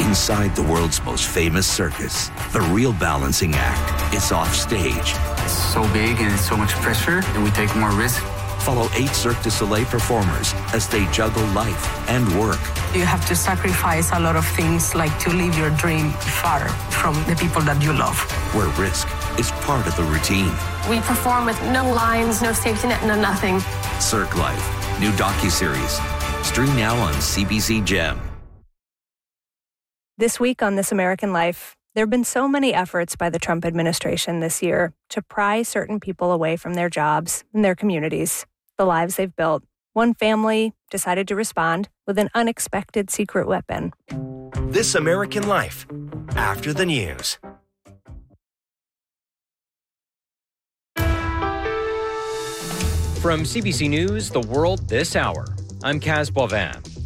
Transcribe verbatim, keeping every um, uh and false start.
Inside the world's most famous circus, the real balancing act is off stage. It's so big and it's so much pressure, and we take more risk. Follow eight Cirque du Soleil performers as they juggle life and work. You have to sacrifice a lot of things, like to live your dream far from the people that you love. Where risk is part of the routine. We perform with no lines, no safety net, no nothing. Cirque Life, new docuseries. Stream now on C B C Gem. This week on This American Life, there have been so many efforts by the Trump administration this year to pry certain people away from their jobs and their communities, the lives they've built. One family decided to respond with an unexpected secret weapon. This American Life, after the news. From C B C News, The World This Hour, I'm Kaz Boivin.